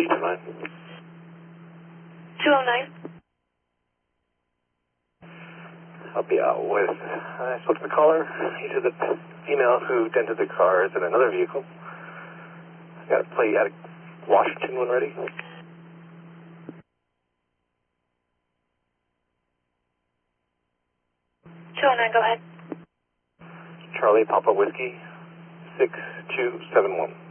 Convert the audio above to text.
you do mind? 209. I'll be out with, I spoke to the caller. He said that the female who dented the car is in another vehicle. I got a plate out of Washington when ready. 209, go ahead. Charlie Papa Whiskey, 6271.